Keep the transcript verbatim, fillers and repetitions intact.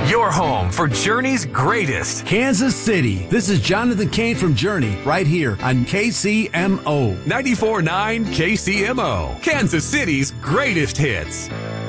Your home for Journey's greatest. Kansas City. This is Jonathan Kane from Journey, right here on K C M O. ninety-four point nine K C M O. Kansas City's greatest hits.